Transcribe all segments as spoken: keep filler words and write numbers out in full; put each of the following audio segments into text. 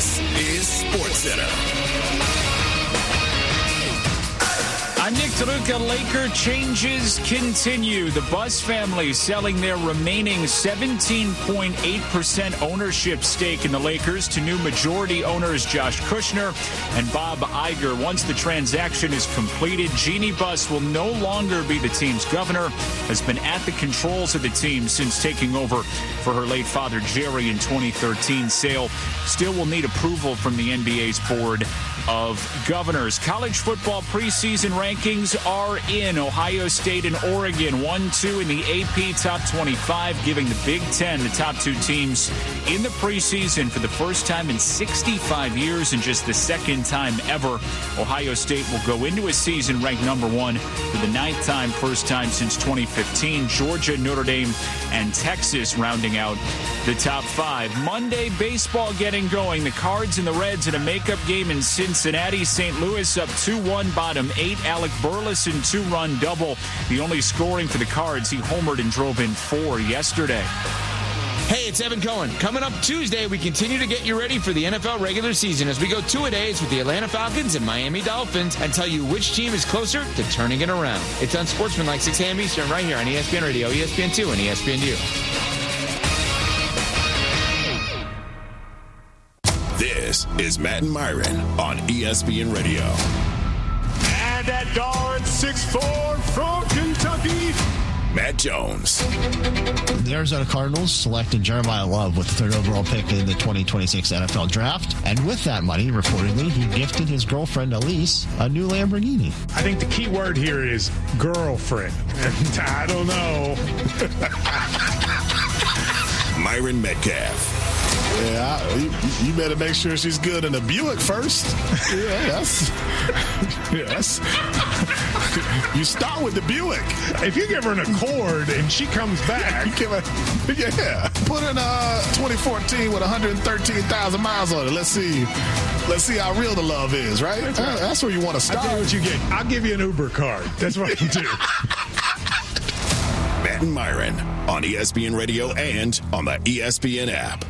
This is SportsCenter. I'm Nick DeLuca. Laker changes continue. The Buss family selling their remaining seventeen point eight percent ownership stake in the Lakers to new majority owners Josh Kushner and Bob Iger. Once the transaction is completed, Jeannie Buss will no longer be the team's governor, has been at the controls of the team since taking over for her late father Jerry in twenty thirteen. Sale still will need approval from the N B A's board of governors. College football preseason rankings are in. Ohio State and Oregon, one two in the A P Top twenty-five, giving the Big Ten the top two teams in the preseason for the first time in sixty-five years and just the second time ever. Ohio State will go into a season ranked number one for the ninth time, first time since twenty fifteen. Georgia, Notre Dame, and Texas rounding out the top five. Monday, baseball getting going. The Cards and the Reds in a makeup game in Cincinnati. Saint Louis up two one, bottom eight. Alec Burleson, two-run double. The only scoring for the Cards. He homered and drove in four yesterday. Hey, it's Evan Cohen. Coming up Tuesday, we continue to get you ready for the N F L regular season as we go two-a-days with the Atlanta Falcons and Miami Dolphins and tell you which team is closer to turning it around. It's on Sportsman like six a.m. Eastern right here on E S P N Radio, E S P N two, and E S P N U. This is Matt and Myron on E S P N Radio. And at guard, six foot four from Kentucky, Matt Jones. The Arizona Cardinals selected Jeremiah Love with the third overall pick in the twenty twenty-six N F L Draft. And with that money, reportedly, he gifted his girlfriend, Elise, a new Lamborghini. I think the key word here is girlfriend. And I don't know. Myron Metcalf. Yeah, you, you better make sure she's good in a Buick first. Yeah, that's... yes. You start with the Buick. If you give her an Accord and she comes back. You give her, yeah. Put in uh, twenty fourteen with one hundred thirteen thousand miles on it. Let's see. Let's see how real the love is, right? That's, right. Uh, that's where you want to start. I'll tell you what you get. I'll give you an Uber card. That's what I can do. Matt and Myron on E S P N Radio and on the E S P N app.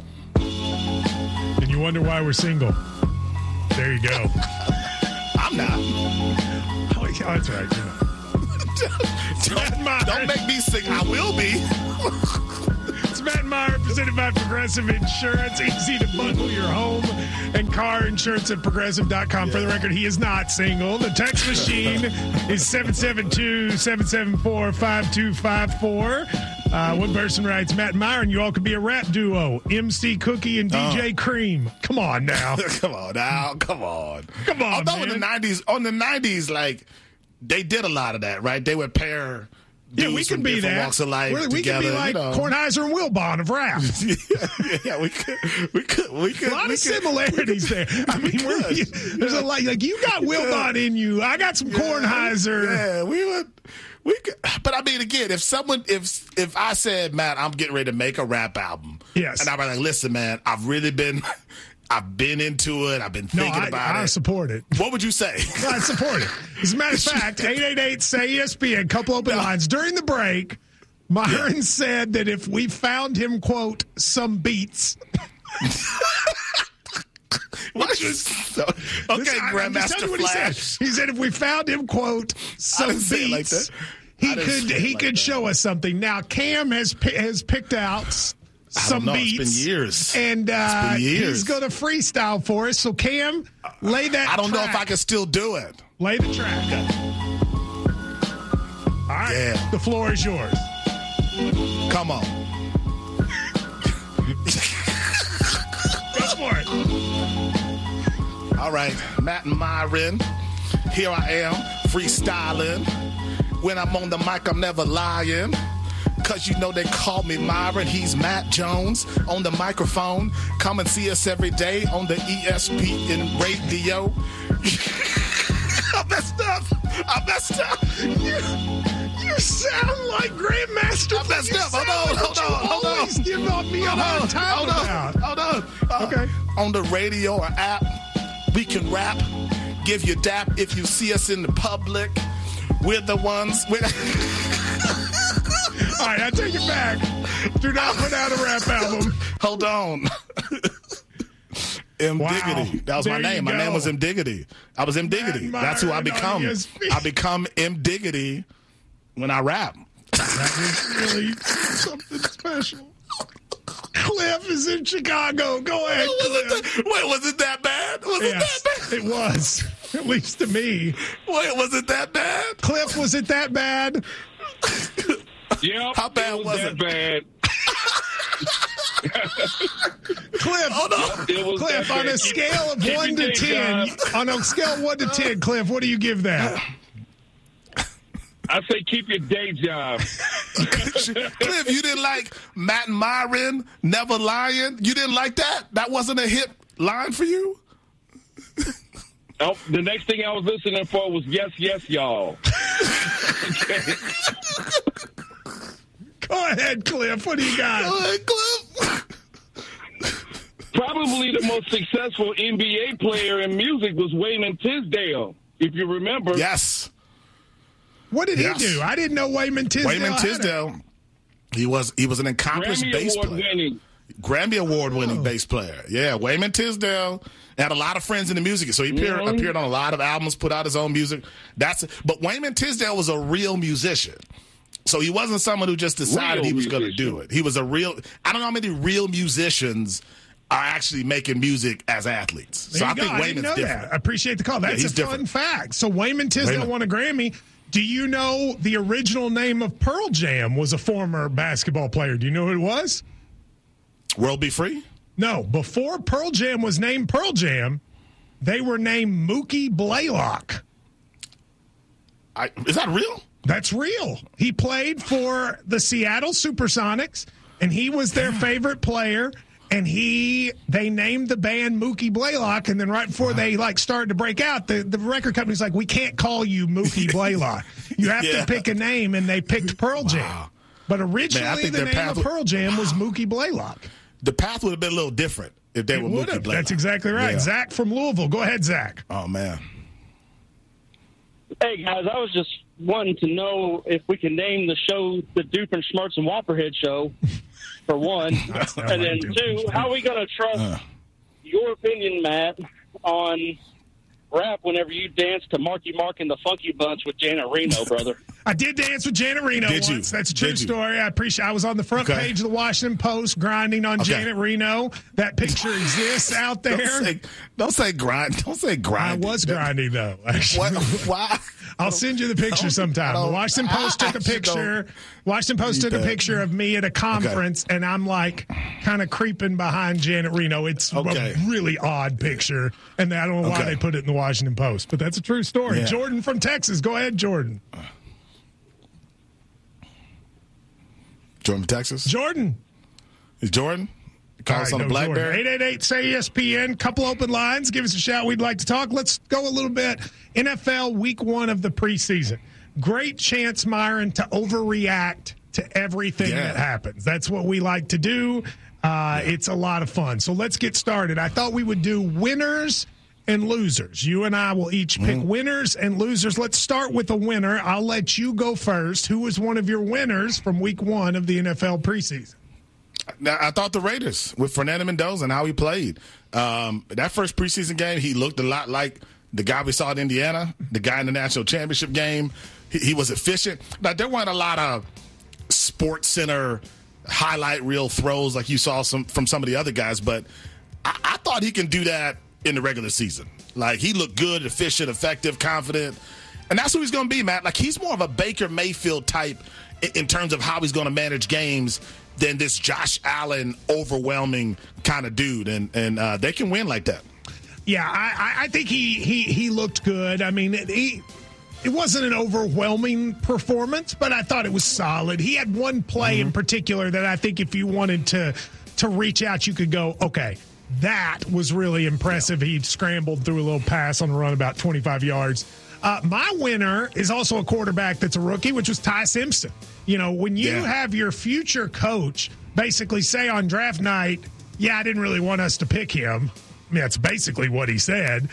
And you wonder why we're single. There you go. I'm not. Oh, yeah, that's right. You know. don't, don't make me sing. I will be. It's Matt Meyer, presented by Progressive Insurance. Easy to bundle your home and car insurance at progressive dot com. Yeah. For the record, he is not single. The text machine is seven seven two, seven seven four, five two five four. Uh, one person writes, Matt and Myron, you all could be a rap duo. M C Cookie and D J oh. Cream. Come on now. Come on now. Come on. Come on, Although man. in the nineties, on the nineties, like, they did a lot of that, right? They would pair Yeah, we could be that. Walks of life We're, we together, could be like you know. Kornheiser and Wilbon of rap. yeah, yeah, we could. We could. We could. A lot we of could, similarities there. I mean, we're, there's a lot. Like, you got Wilbon in you. I got some yeah, Kornheiser. Yeah, we would. We could, but I mean, again, if someone, if if I said, Matt, I'm getting ready to make a rap album, yes, and I'm like, listen, man, I've really been, I've been into it, I've been thinking no, I, about I it. I support it. What would you say? I support it. As a matter of fact, eight eight eight say E S P N, couple open no. lines during the break. Myron yeah. said that if we found him, quote, some beats. Which is so, okay, this, Grandmaster Flash. He said. he said if we found him, quote, some beats, like he could he like could that. show us something. Now Cam has has picked out some know, beats. It's been years, and uh, been years. he's going to freestyle for us. So Cam, lay that. I don't track. know if I can still do it. Lay the track. All right, yeah. The floor is yours. Come on. Go for it. All right, Matt and Myron, here I am, freestyling. When I'm on the mic, I'm never lying. Cause you know they call me Myron, he's Matt Jones on the microphone. Come and see us every day on the E S P N radio. I messed up. I messed up. You, you sound like Grandmaster. I messed up. Hold on, hold on, hold on. Always give up me a hard time hold on, about. Hold on. Uh, okay. On the radio or app, we can rap, give you dap if you see us in the public. We're the ones. We're All right, I take it back. Do not put out a rap album. Hold on. M. Wow. Diggity. That was There my name. you My go. name was M. Diggity. I was M. Diggity. Matt That's who I Myron on become. E S P N. I become M. Diggity when I rap. That was really something special. Cliff is in Chicago. Go ahead, Was it Cliff. that, wait, was it that bad? Was Yes, it that bad? it was. At least to me. Wait, was it that bad? Cliff, was it that bad? Yep. How bad it was, was that it? bad. Cliff, Oh, no. It was Cliff, that on bad. a Keep- scale of keep one your to day ten, job. on a scale of one to ten, Cliff, what do you give that? I say keep your day job. Cliff, you didn't like Matt Myron, Never Lying? You didn't like that? That wasn't a hit line for you? Oh, the next thing I was listening for was yes, yes, y'all. Go ahead, Cliff. What do you got? Go ahead, Cliff. Probably the most successful N B A player in music was Wayman Tisdale, if you remember. Yes. What did Yes. he do? I didn't know Wayman Tisdale. Wayman had it. Tisdale, he was he was an accomplished Grammy bass Award player. winning. Grammy Award winning Oh. bass player. Yeah, Wayman Tisdale had a lot of friends in the music, so he appeared, Mhm. appeared on a lot of albums, put out his own music. That's but Wayman Tisdale was a real musician. So he wasn't someone who just decided Real he was going to musician. do it. He was a real I don't know how many real musicians are actually making music as athletes. There so you I go. think I didn't Wayman's know different. that. I appreciate the call. That's he's a fun different. fact. So Wayman Tisdale Wayman. won a Grammy. Do you know the original name of Pearl Jam was a former basketball player? Do you know who it was? World Be Free? No. Before Pearl Jam was named Pearl Jam, they were named Mookie Blaylock. I, is that real? That's real. He played for the Seattle Supersonics, and he was their favorite player. And he, they named the band Mookie Blaylock, and then right before they like started to break out, the, the record company's like, "We can't call you Mookie Blaylock. You have Yeah. to pick a name," and they picked Pearl Jam. Wow. But originally, Man, I think the their name path of would- Pearl Jam was Mookie Blaylock. The path would have been a little different if they It were would Mookie have. Blaylock. That's exactly right. Yeah. Zach from Louisville. Go ahead, Zach. Oh, man. Hey, guys, I was just wanting to know if we can name the show the Dupe and Schmertz and Whopperhead Show, for one. That's not And like then, Dupe two, and how are we going to trust Uh. your opinion, Matt, on rap whenever you dance to Marky Mark and the Funky Bunch with Janet Reno, brother? I did dance with Janet Reno Did you? once. That's a true Did you? story. I appreciate. I was on the front Okay. page of the Washington Post grinding on Okay. Janet Reno. That picture exists out there. Don't say, don't say grind. Don't say I grind. was grinding though. Actually. What? Why? I'll send you the picture don't- sometime. I The don't- Washington Post I took a actually picture. don't Washington Post need took a that. picture of me at a conference, and I'm like kind of creeping behind Janet Reno. It's Okay. a really odd picture, and I don't know why Okay. they put it in the Washington Post, but that's a true story. Yeah. Jordan from Texas. Go ahead, Jordan. Jordan, Texas. Jordan. Is Jordan? Call All us right, on the no, BlackBerry. eight eight eight, S A Y E S P N. Couple open lines. Give us a shout. We'd like to talk. Let's go a little bit. N F L week one of the preseason. Great chance, Myron, to overreact to everything Yeah. that happens. That's what we like to do. Uh, It's a lot of fun. So let's get started. I thought we would do winners and losers. You and I will each pick Mm-hmm. winners and losers. Let's start with a winner. I'll let you go first. Who was one of your winners from week one of the N F L preseason? Now, I thought the Raiders with Fernando Mendoza and how he played. Um, that first preseason game, he looked a lot like the guy we saw at Indiana, the guy in the national championship game. He, he was efficient. Now, there weren't a lot of Sports Center highlight reel throws like you saw some from some of the other guys, but I, I thought he can do that in the regular season. Like, he looked good, efficient, effective, confident. And that's who he's going to be, Matt. Like, he's more of a Baker Mayfield type in, in terms of how he's going to manage games than this Josh Allen overwhelming kind of dude. And, and uh, they can win like that. Yeah, I, I think he, he he looked good. I mean, it, he it wasn't an overwhelming performance, but I thought it was solid. He had one play Mm-hmm. in particular that I think if you wanted to to reach out, you could go, okay, that was really impressive. He scrambled through a little pass on a run about twenty-five yards. Uh, my winner is also a quarterback that's a rookie, which was Ty Simpson. You know, when you Yeah. have your future coach basically say on draft night, yeah, I didn't really want us to pick him. I mean, that's basically what he said.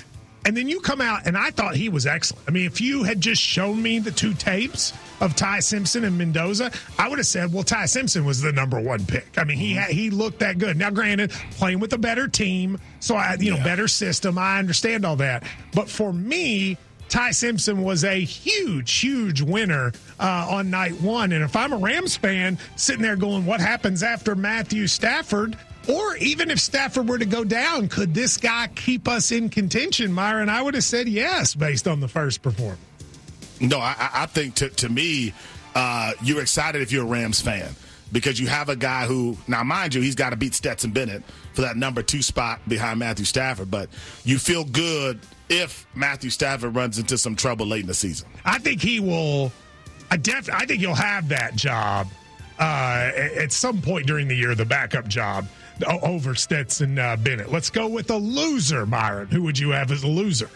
And then you come out, and I thought he was excellent. I mean, if you had just shown me the two tapes of Ty Simpson and Mendoza, I would have said, well, Ty Simpson was the number one pick. I mean, he had, he looked that good. Now, granted, playing with a better team, so I, you know, yeah. better system. I understand all that. But for me, Ty Simpson was a huge, huge winner uh, on night one. And if I'm a Rams fan sitting there going, what happens after Matthew Stafford? Or even if Stafford were to go down, could this guy keep us in contention, Myron? I would have said yes based on the first performance. No, I, I think to, to me, uh, you're excited if you're a Rams fan because you have a guy who, now mind you, he's got to beat Stetson Bennett for that number two spot behind Matthew Stafford, but you feel good if Matthew Stafford runs into some trouble late in the season. I think he will, I, def, I think he'll have that job uh, at some point during the year, the backup job over Stetson uh, Bennett. Let's go with a loser, Myron. Who would you have as a loser?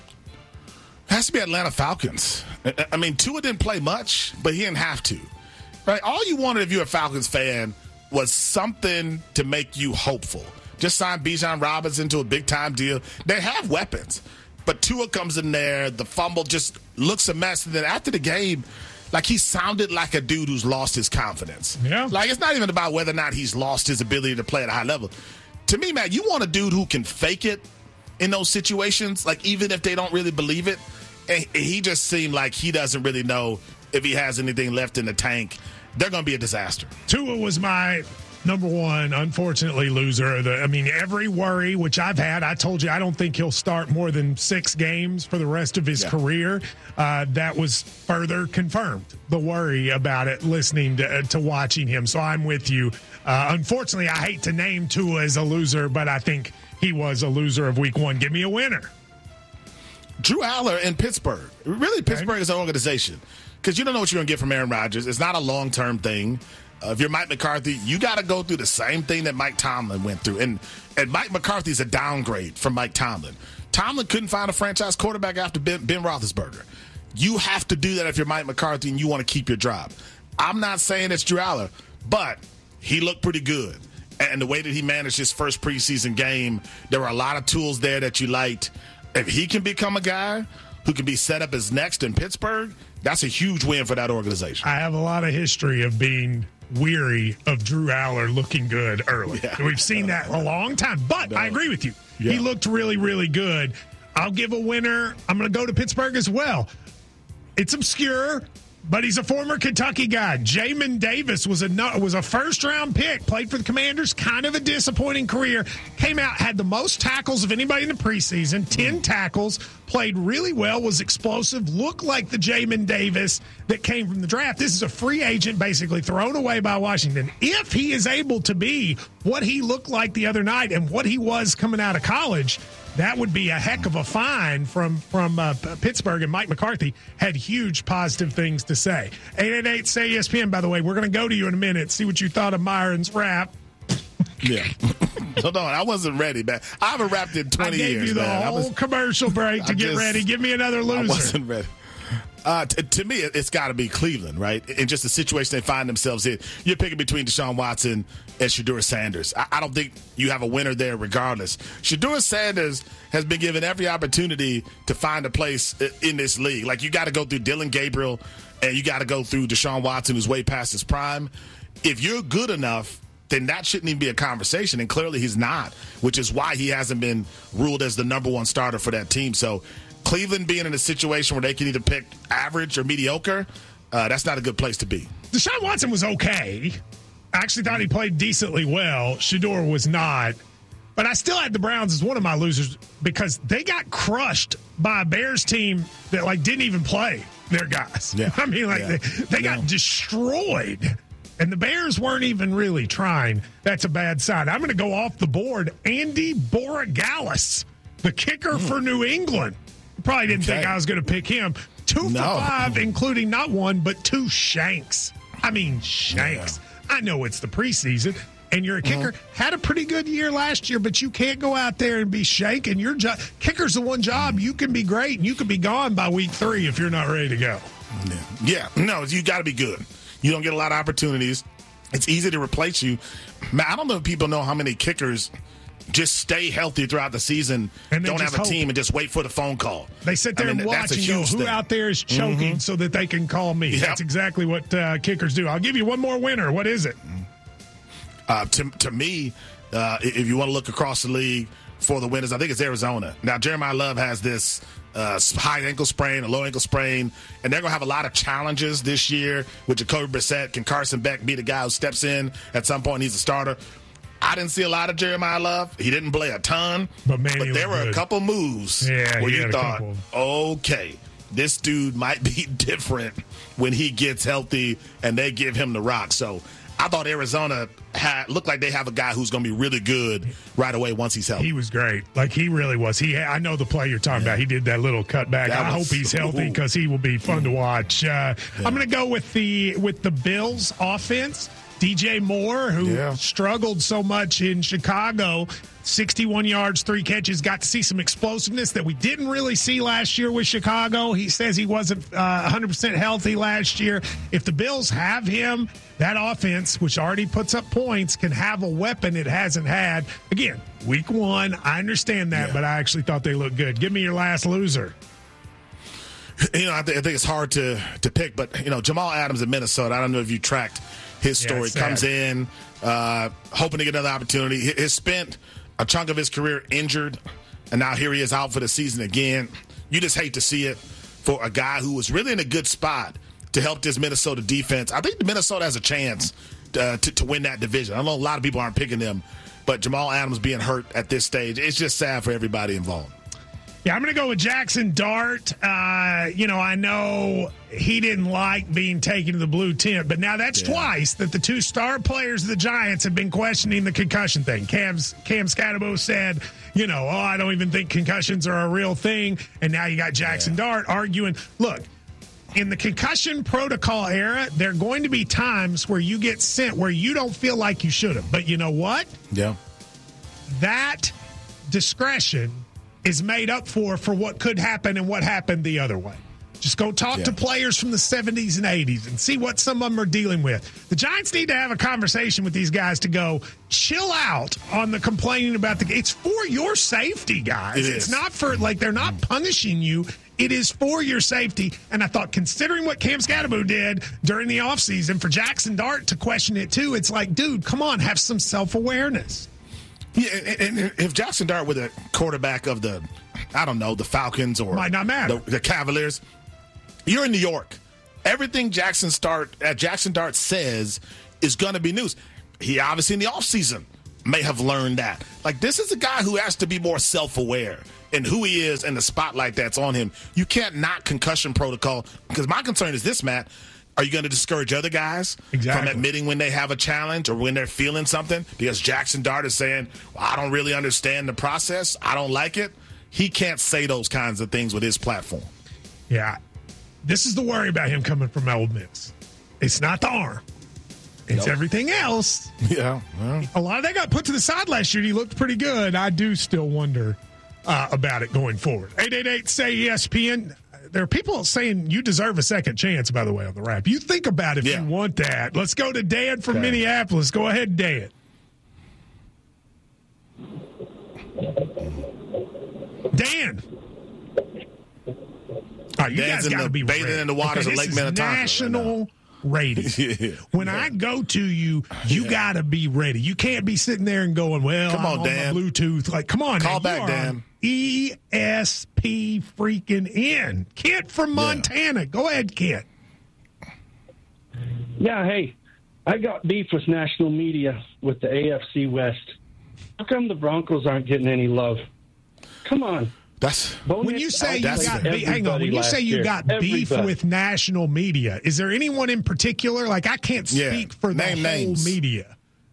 Has to be Atlanta Falcons. I mean, Tua didn't play much, but he didn't have to. Right? All you wanted if you were a Falcons fan was something to make you hopeful. Just sign Bijan Robinson to a big-time deal. They have weapons. But Tua comes in there, the fumble just looks a mess. And then after the game, like he sounded like a dude who's lost his confidence. Yeah. Like it's not even about whether or not he's lost his ability to play at a high level. To me, Matt, you want a dude who can fake it in those situations, like even if they don't really believe it. And he just seemed like he doesn't really know if he has anything left in the tank. They're going to be a disaster. Tua was my number one, unfortunately, loser. The, I mean, every worry, which I've had, I told you I don't think he'll start more than six games for the rest of his yeah. career. Uh, that was further confirmed, the worry about it, listening to, to watching him. So I'm with you. Uh, unfortunately, I hate to name Tua as a loser, but I think he was a loser of week one. Give me a winner. Drew Aller in Pittsburgh. Really, Pittsburgh okay. is an organization because you don't know what you're going to get from Aaron Rodgers. It's not a long-term thing. Uh, if you're Mike McCarthy, you got to go through the same thing that Mike Tomlin went through. And, and Mike McCarthy's a downgrade from Mike Tomlin. Tomlin couldn't find a franchise quarterback after Ben, Ben Roethlisberger. You have to do that if you're Mike McCarthy and you want to keep your job. I'm not saying it's Drew Aller, but he looked pretty good. And the way that he managed his first preseason game, there were a lot of tools there that you liked. If he can become a guy who can be set up as next in Pittsburgh, that's a huge win for that organization. I have a lot of history of being weary of Drew Aller looking good early. Yeah. We've seen that a long time. But no. I agree with you. Yeah. He looked really, really good. I'll give a winner. I'm going to go to Pittsburgh as well. It's obscure, but he's a former Kentucky guy. Jamin Davis was a was a first-round pick, played for the Commanders, kind of a disappointing career. Came out, had the most tackles of anybody in the preseason, ten tackles, played really well, was explosive, looked like the Jamin Davis that came from the draft. This is a free agent basically thrown away by Washington. If he is able to be what he looked like the other night and what he was coming out of college, that would be a heck of a find from from uh, Pittsburgh, and Mike McCarthy had huge positive things to say. eight eight eight, S A Y E S P N, by the way. We're going to go to you in a minute, see what you thought of Myron's rap. Yeah. Hold on, I wasn't ready, man. I haven't rapped in twenty years. I gave years, you the man. whole was, commercial break to I get just, ready. Give me another loser. I wasn't ready. Uh, t- to me, it's got to be Cleveland, right? In just the situation they find themselves in. You're picking between Deshaun Watson and Shedeur Sanders. I-, I don't think you have a winner there regardless. Shedeur Sanders has been given every opportunity to find a place in this league. Like, you got to go through Dylan Gabriel and you got to go through Deshaun Watson, who's way past his prime. If you're good enough, then that shouldn't even be a conversation, and clearly he's not, which is why he hasn't been ruled as the number one starter for that team. So Cleveland being in a situation where they can either pick average or mediocre, uh, that's not a good place to be. Deshaun Watson was okay. I actually thought he played decently well. Shedeur was not. But I still had the Browns as one of my losers because they got crushed by a Bears team that, like, didn't even play their guys. Yeah. I mean, like, yeah. they, they got yeah. destroyed. And the Bears weren't even really trying. That's a bad sign. I'm going to go off the board. Andy Borregales, the kicker mm. for New England. Probably didn't okay. think I was going to pick him. Two no. for five, including not one, but two shanks. I mean, shanks. Yeah. I know it's the preseason, and you're a kicker. Mm-hmm. Had a pretty good year last year, but you can't go out there and be shanking. Your job, kicker's the one job. You can be great, and you can be gone by week three if you're not ready to go. Yeah, yeah. no, you got to be good. You don't get a lot of opportunities. It's easy to replace you. Man, I don't know if people know how many kickers just stay healthy throughout the season. And don't have a hope. team and just wait for the phone call. They sit there I mean, and watch and go, who thing. out there is choking mm-hmm. so that they can call me. Yep. That's exactly what uh, kickers do. I'll give you one more winner. What is it? Uh, to, to me, uh, if you want to look across the league for the winners, I think it's Arizona. Now, Jeremiah Love has this uh, high ankle sprain, a low ankle sprain, and they're going to have a lot of challenges this year with Jacoby Brissett. Can Carson Beck be the guy who steps in at some point? He's a starter. I didn't see a lot of Jeremiah Love. He didn't play a ton, but, man, but there were good. a couple moves yeah, where you thought, couple. okay, this dude might be different when he gets healthy and they give him the rock. So I thought Arizona had looked like they have a guy who's going to be really good right away once he's healthy. He was great. Like, he really was. He, I know the play you're talking yeah. about. He did that little cutback. That I was, hope he's healthy because he will be fun to watch. Uh, yeah. I'm going to go with the with the Bills offense. D J Moore, who yeah. struggled so much in Chicago, sixty-one yards, three catches, got to see some explosiveness that we didn't really see last year with Chicago. He says he wasn't uh, one hundred percent healthy last year. If the Bills have him, that offense, which already puts up points, can have a weapon it hasn't had. Again, week one, I understand that, yeah. but I actually thought they looked good. Give me your last loser. You know, I, th- I think it's hard to, to pick, but, you know, Jamal Adams in Minnesota, I don't know if you tracked his story. Yeah, comes in, uh, hoping to get another opportunity. He has spent a chunk of his career injured, and now here he is out for the season again. You just hate to see it for a guy who was really in a good spot to help this Minnesota defense. I think Minnesota has a chance uh, to, to win that division. I know a lot of people aren't picking them, but Jamal Adams being hurt at this stage, it's just sad for everybody involved. Yeah, I'm going to go with Jackson Dart. Uh, you know, I know he didn't like being taken to the blue tent, but now that's yeah. twice that the two star players of the Giants have been questioning the concussion thing. Cam's, Cam Scatabo said, you know, oh, I don't even think concussions are a real thing. And now you got Jackson yeah. Dart arguing, look, in the concussion protocol era, there are going to be times where you get sent where you don't feel like you should have. But you know what? Yeah. That discretion is made up for for what could happen and what happened the other way. Just go talk yeah. to players from the seventies and eighties and see what some of them are dealing with. The Giants need to have a conversation with these guys to go, chill out on the complaining about the – it's for your safety, guys. It it's is. not for – like, they're not punishing you. It is for your safety. And I thought, considering what Cam Scatabo did during the offseason, for Jackson Dart to question it too, it's like, dude, come on, have some self-awareness. Yeah, and if Jackson Dart were the quarterback of the, I don't know, the Falcons or might not matter. The, the Cavaliers, you're in New York. Everything Jackson Dart, uh, Jackson Dart says is going to be news. He obviously in the offseason may have learned that. Like, this is a guy who has to be more self-aware in who he is and the spotlight that's on him. You can't knock concussion protocol, because my concern is this, Matt. Are you going to discourage other guys exactly. from admitting when they have a challenge or when they're feeling something? Because Jackson Dart is saying, well, I don't really understand the process. I don't like it. He can't say those kinds of things with his platform. Yeah. This is the worry about him coming from Ole Miss. It's not the arm. It's nope. everything else. Yeah. Well. A lot of that got put to the side last year. He looked pretty good. I do still wonder uh, about it going forward. eight eight eight, S A Y E S P N. There are people saying you deserve a second chance, by the way, on the rap. You think about it if yeah. you want that. Let's go to Dan from okay. Minneapolis. Go ahead, Dan. Dan. Oh, you Dan's guys got to be bathing ready. in the waters okay, of Lake Minnetonka. National right radio. yeah. When yeah. I go to you, you yeah. got to be ready. You can't be sitting there and going, well, come on, I'm Dan. on my Bluetooth. Like, come on. Call now, back, Dan. E S P freaking N. Kent from Montana. Yeah. Go ahead, Kent. Yeah, hey, I got beef with national media with the A F C West. How come the Broncos aren't getting any love? Come on. That's Bo when you say you got beef, hang on. When you say you got beef everybody. with national media, is there anyone in particular? Like, I can't speak yeah. for the name whole names. media.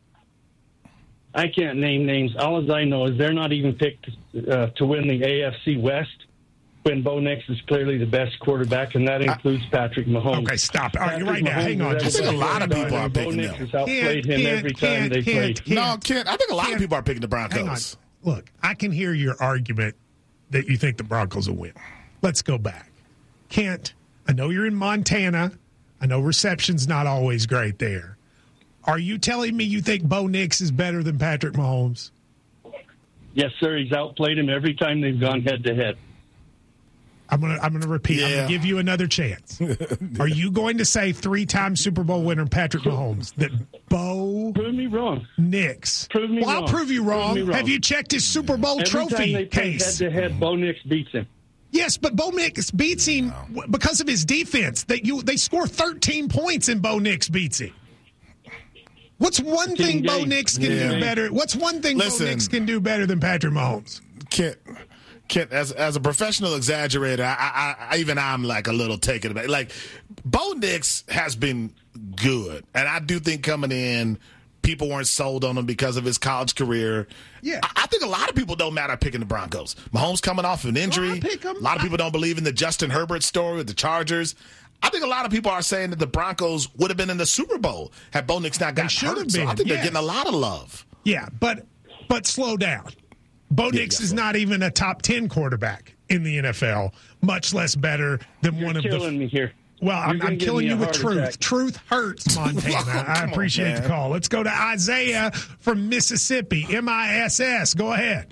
I can't name names. All as I know is they're not even picked uh, to win the A F C West when Bo Nix is clearly the best quarterback, and that includes uh, Patrick Mahomes. Okay, stop. All right, right now, hang on. I think a lot of people are picking them. Bo Nix has outplayed him Kent, every time Kent, they Kent, played. Kent, no, Kent, I think a lot Kent, of people are picking the Broncos. Hang on. Look, I can hear your argument that you think the Broncos will win. Let's go back. Kent, I know you're in Montana. I know reception's not always great there. Are you telling me you think Bo Nix is better than Patrick Mahomes? Yes, sir. He's outplayed him every time they've gone head to head. I'm gonna I'm gonna repeat. Yeah. I'm gonna give you another chance. Are you going to say three-time Super Bowl winner Patrick Mahomes that Bo Prove me wrong. Nix? Prove me well, wrong. I'll prove you wrong. Prove me wrong. Have you checked his Super Bowl Every trophy time they play case? head to head, Bo Nix beats him. Yes, but Bo Nix beats him w- because of his defense. That you they score thirteen points and Bo Nix beats him. What's one thing Bo Nix can Yeah. do better? What's one thing Listen. Bo Nix can do better than Patrick Mahomes? Kent, Kent, as as a professional exaggerator, I, I, I even I'm like a little taken aback. Like Bo Nix has been good, and I do think coming in, people weren't sold on him because of his college career. Yeah, I, I think a lot of people don't matter picking the Broncos. Mahomes coming off of an injury. Well, I pick 'em. A lot of people don't believe in the Justin Herbert story with the Chargers. I think a lot of people are saying that the Broncos would have been in the Super Bowl had Bo Nix not They got should have hurt. So I been, think they're yes. getting a lot of love. Yeah, but but slow down. Bo Nix yeah, is slow not even a top ten quarterback in the N F L, much less better than You're one of killing the. me here. Well, I'm, You're gonna I'm give killing me you a with heart truth. attack. Truth hurts, Montana. Oh, I come on, appreciate man. the call. Let's go to Isaiah from Mississippi. M I S S. Go ahead.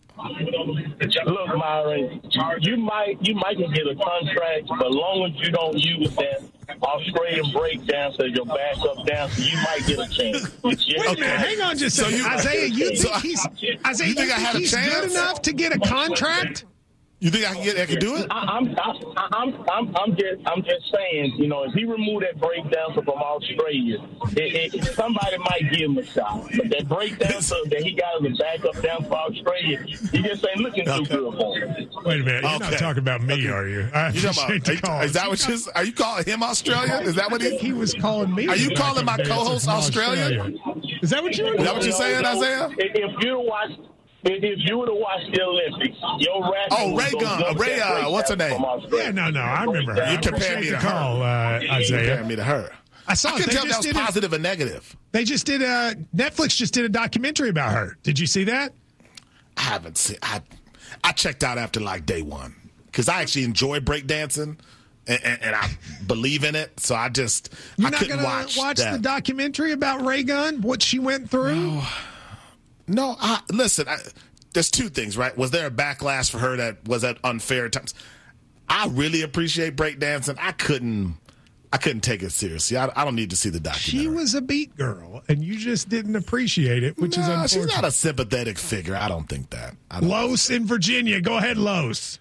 Look, Myron, you might you might can get a contract, but as long as you don't use that Australian breakdance as your backup dancer, you might get a chance. It's your Wait a minute. chance. Hang on just a So second. you- Isaiah, you so think he's Isaiah? you think I think had a he's chance? good enough to get a contract? You think I can get I can do it? I, I'm, I, I'm, I'm, I'm just, I'm just saying, you know, if he removed that breakdancer from Australia, it, it, somebody might give him a shot. But that breakdancer that he got as a backup down for Australia, he just ain't looking too Okay. good for him. Wait a minute. You're not Okay. talking about me, are you? I You talking appreciate the about, call. is that what you, are you calling him Australian? Is that what I think he? he was calling me? Are you the calling my backup dancer co-host from Australian? Australia. Is that what you were Is that doing? what you're saying, Isaiah? If, if you watch, if, if you would have watched the Olympics, your rap. Oh, Ray Gun, uh, Ray, uh, what's her name? Yeah, no, no. I remember her. You I compare me appreciate to the her. call, uh, You Isaiah. compare me to her. I saw I it. couldn't They tell if that just was did a- positive or negative. They just did a Netflix just did a documentary about her. Did you see that? I haven't seen. I I checked out after like day one because I actually enjoy breakdancing and, and, and I believe in it. So I just You're I not couldn't gonna watch, watch that. the documentary about Ray Gun, what she went through? No, I, listen. I, there's two things, right? Was there a backlash for her that was at unfair times? I really appreciate breakdancing. I couldn't. I couldn't take it seriously. I, I don't need to see the documentary. She was a beat girl, and you just didn't appreciate it, which is Nah, unfortunate. she's not a sympathetic figure. I don't think that. I don't Los in Virginia. Go ahead, Los.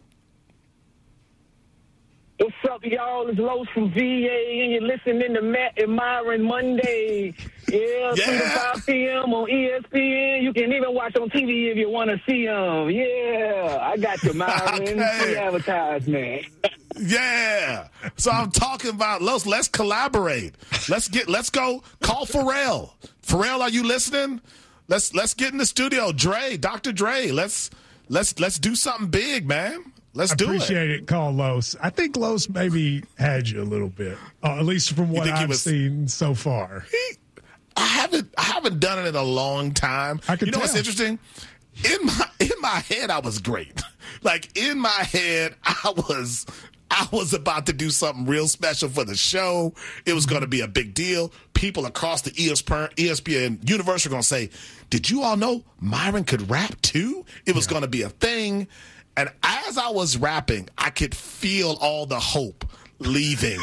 What's up, y'all? It's Los from V A, and you're listening to Matt and Myron Monday. Yeah, three to five p.m. on E S P N. You can even watch on T V if you want to see them. Yeah, I got you, Myron. Okay. Free advertisement. Yeah. So I'm talking about let's let's collaborate. Let's get let's go call Pharrell. Pharrell, are you listening? Let's let's get in the studio. Dre, Doctor Dre. Let's let's let's do something big, man. Let's I do it. appreciate it. Call Los. I think Los maybe had you a little bit, uh, at least from what think he I've was- seen so far. I haven't I haven't done it in a long time. I can you know what's tell. interesting? In my in my head, I was great. Like in my head, I was I was about to do something real special for the show. It was going to be a big deal. People across the E S P N, E S P N universe are going to say, "Did you all know Myron could rap too?" It was going to be a thing. And as I was rapping, I could feel all the hope leaving.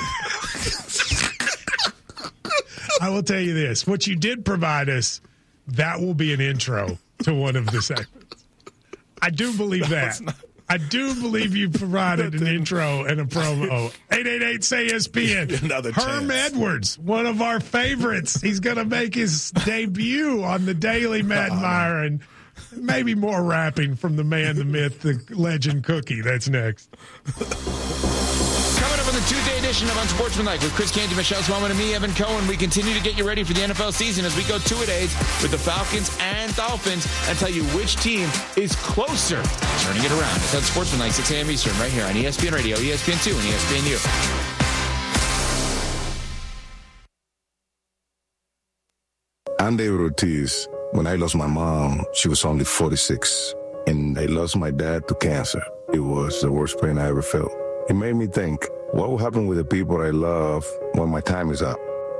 I will tell you this. What you did provide us, that will be an intro to one of the segments. I do believe that. I do believe you provided an intro and a promo. eight eight eight S A S P N. Another Herm chance. Edwards, one of our favorites. He's going to make his debut on the Daily Matt and Myron. Maybe more rapping from the man, the myth, the legend Cookie. That's next. Coming up on the Tuesday edition of Unsportsmanlike with Chris Canty, Michelle Swellman, and me, Evan Cohen. We continue to get you ready for the N F L season as we go two-a-days with the Falcons and Dolphins and tell you which team is closer to turning it around. It's Unsportsmanlike, six a.m. Eastern, right here on E S P N Radio, E S P N two, and E S P N U. I'm David Ortiz. When I lost my mom, she was only forty-six, and I lost my dad to cancer. It was the worst pain I ever felt. It made me think, what will happen with the people I love when my time is up?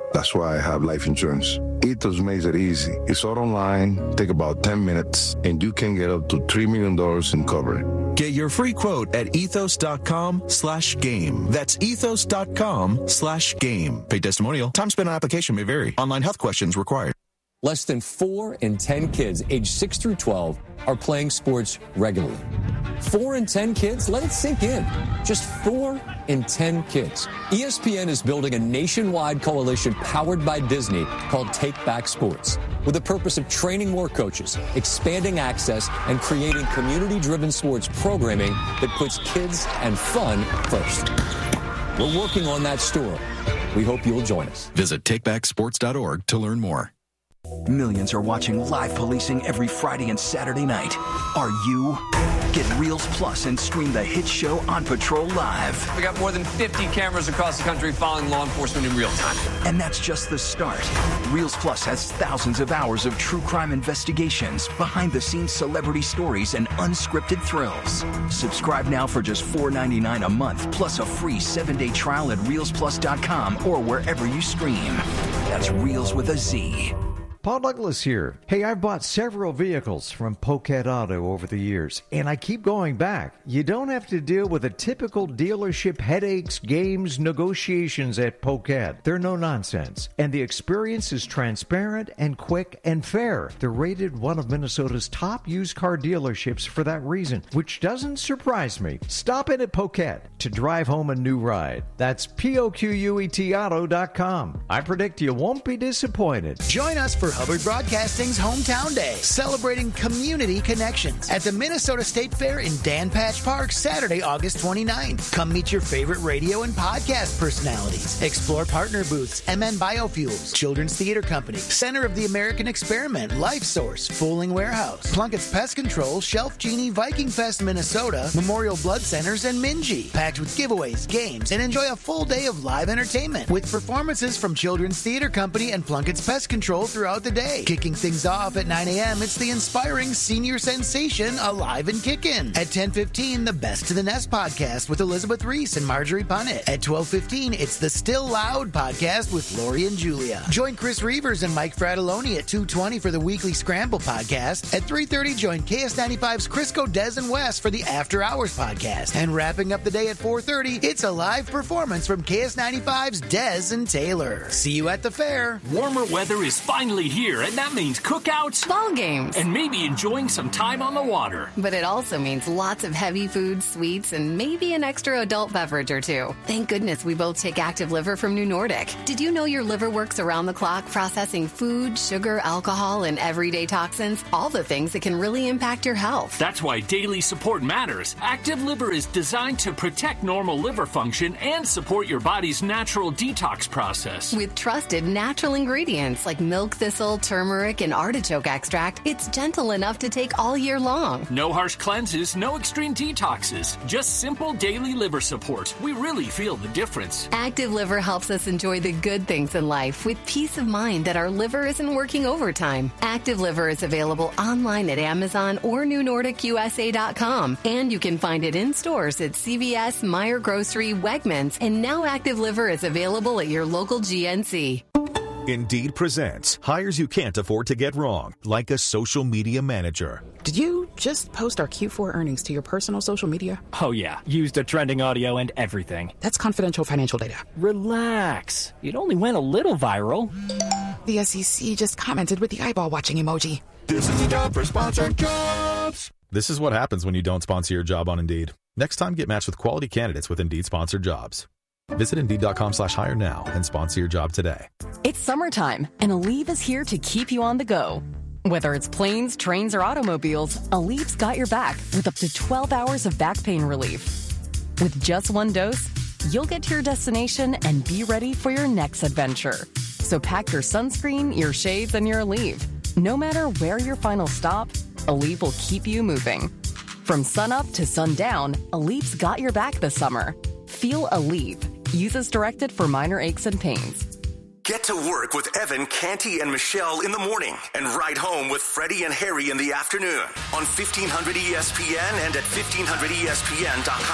That's why I have life insurance. Ethos makes it easy. It's all online, take about ten minutes, and you can get up to three million dollars in coverage. Get your free quote at ethos.com slash game. That's ethos.com slash game. Paid testimonial. Time spent on application may vary. Online health questions required. Less than four in ten kids aged six through twelve are playing sports regularly. Four in ten kids? Let it sink in. Just four in ten kids. E S P N is building a nationwide coalition powered by Disney called Take Back Sports, with the purpose of training more coaches, expanding access, and creating community-driven sports programming that puts kids and fun first. We're working on that story. We hope you'll join us. Visit take back sports dot org to learn more. Millions are watching live policing every Friday and Saturday night. Are you? Get Reels Plus and stream the hit show On Patrol live. We got more than fifty cameras across the country following law enforcement in real time. And that's just the start. Reels Plus has thousands of hours of true crime investigations, behind-the-scenes celebrity stories, and unscripted thrills. Subscribe now for just four ninety-nine a month, plus a free seven-day trial at reels plus dot com or wherever you stream. That's Reels with a Z. Paul Douglas here. Hey, I've bought several vehicles from Poquet Auto over the years, and I keep going back. You don't have to deal with the typical dealership headaches, games, negotiations at Poquet. They're no nonsense, and the experience is transparent and quick and fair. They're rated one of Minnesota's top used car dealerships for that reason, which doesn't surprise me. Stop in at Poquet to drive home a new ride. That's P O Q U E T auto dot com. I predict you won't be disappointed. Join us for Hubbard Broadcasting's Hometown Day, celebrating community connections at the Minnesota State Fair in Dan Patch Park, Saturday, August twenty-ninth. Come meet your favorite radio and podcast personalities. Explore partner booths, M N Biofuels, Children's Theater Company, Center of the American Experiment, Life Source, Fooling Warehouse, Plunkett's Pest Control, Shelf Genie, Viking Fest, Minnesota, Memorial Blood Centers, and Minji. Packed with giveaways, games, and enjoy a full day of live entertainment with performances from Children's Theater Company and Plunkett's Pest Control throughout the day. Kicking things off at nine a.m., it's the inspiring senior sensation Alive and Kickin'. At ten fifteen, the Best to the Nest podcast with Elizabeth Reese and Marjorie Punnett. At twelve fifteen, it's the Still Loud podcast with Lori and Julia. Join Chris Reavers and Mike Fratelloni at two twenty for the Weekly Scramble podcast. At three thirty, join K S ninety-five's Crisco, Des, and Wes for the After Hours podcast. And wrapping up the day at four thirty, it's a live performance from K S ninety-five's Des and Taylor. See you at the fair. Warmer weather is finally here, and that means cookouts, ball games, and maybe enjoying some time on the water. But it also means lots of heavy food, sweets, and maybe an extra adult beverage or two. Thank goodness we both take Active Liver from New Nordic. Did you know your liver works around the clock processing food, sugar, alcohol, and everyday toxins? All the things that can really impact your health. That's why daily support matters. Active Liver is designed to protect normal liver function and support your body's natural detox process. With trusted natural ingredients like milk thistle, turmeric, and artichoke extract, it's gentle enough to take all year long. No harsh cleanses, no extreme detoxes, just simple daily liver support. We really feel the difference. Active Liver helps us enjoy the good things in life with peace of mind that our liver isn't working overtime. Active Liver is available online at Amazon or new nordic u s a dot com, and you can find it in stores at C V S, Meijer Grocery, Wegmans, and now Active Liver is available at your local G N C. Indeed presents hires you can't afford to get wrong, like a social media manager. Did you just post our Q four earnings to your personal social media? Oh yeah, used the trending audio and everything. That's confidential financial data. Relax. It only went a little viral. The S E C just commented with the eyeball watching emoji. This is the job for sponsored jobs. This is what happens when you don't sponsor your job on Indeed. Next time, get matched with quality candidates with Indeed sponsored jobs. Visit Indeed.com slash hire now and sponsor your job today. It's summertime, and Aleve is here to keep you on the go. Whether it's planes, trains, or automobiles, Aleve's got your back with up to twelve hours of back pain relief. With just one dose, you'll get to your destination and be ready for your next adventure. So pack your sunscreen, your shades, and your Aleve. No matter where your final stop, Aleve will keep you moving. From sunup to sundown, Aleve's got your back this summer. Feel Aleve. Use as directed for minor aches and pains. Get to work with Evan, Canty, and Michelle in the morning and ride home with Freddie and Harry in the afternoon on fifteen hundred E S P N and at fifteen hundred E S P N dot com.